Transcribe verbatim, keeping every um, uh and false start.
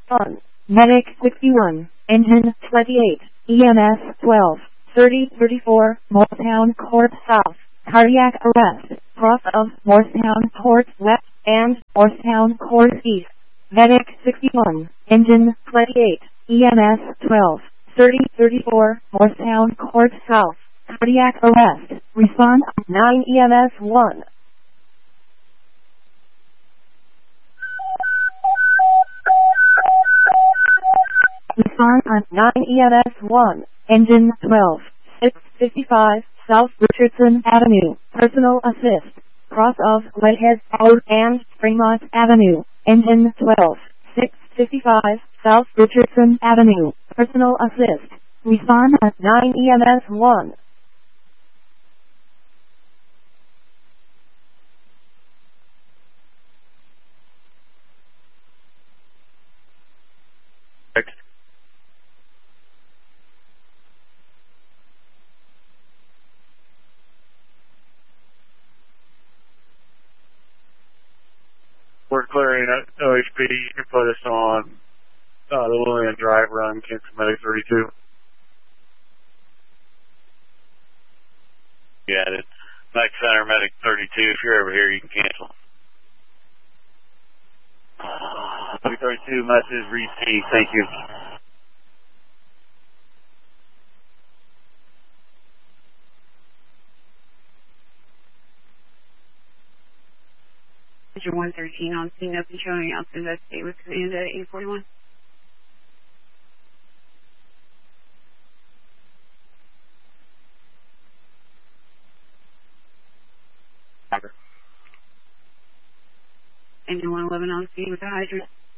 one. Medic sixty-one, Engine twenty-eight, E M S twelve, thirty thirty-four, Morristown Court South, cardiac arrest, cross of Morristown Court West and Morristown Court East. Medic sixty-one, Engine twenty-eight, E M S twelve, thirty thirty-four, Morristown Court South, cardiac arrest, respond nine E M S one. Respond on nine E M S one, Engine twelve, six fifty-five, South Richardson Avenue, personal assist, cross of Whitehead Road and Fremont Avenue, Engine twelve, six fifty-five, South Richardson Avenue, personal assist, respond on nine E M S one. We're clearing O H P. You can put us on uh, the Lillian Drive run, Kansas Medic thirty-two. You got it. Mike Center Medic thirty-two. If you're over here, you can cancel. Medic thirty-two, message repeat. Thank you. one thirteen on scene, up and showing out to investigate with command at eight forty-one. Engine one eleven on scene with the hydrant.